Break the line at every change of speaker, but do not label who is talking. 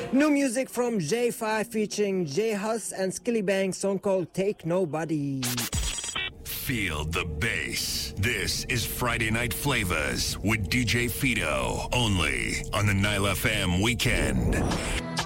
New music from J5 featuring J Hus and Skilly Bang, song called Take Nobody.
Feel the bass. This is Friday Night Flavors with DJ Fido, only on the Nile FM Weekend.